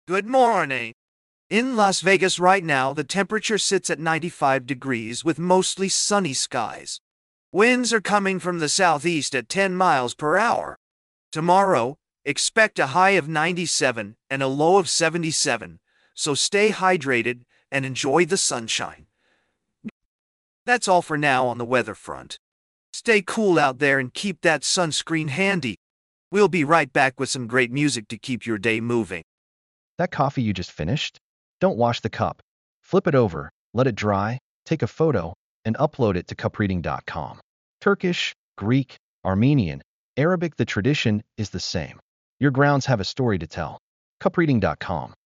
Good morning. In Las Vegas right now, the temperature sits at 95 degrees with mostly sunny skies. Winds are coming from the southeast at 10 miles per hour. Tomorrow, expect a high of 97 and a low of 77, so stay hydrated and enjoy the sunshine. That's all for now on the weather front. Stay cool out there and keep that sunscreen handy. We'll be right back with some great music to keep your day moving. That coffee you just finished? Don't wash the cup. Flip it over, let it dry, take a photo, and upload it to cupreading.com. Turkish, Greek, Armenian, Arabic, the tradition is the same. Your grounds have a story to tell. Cupreading.com.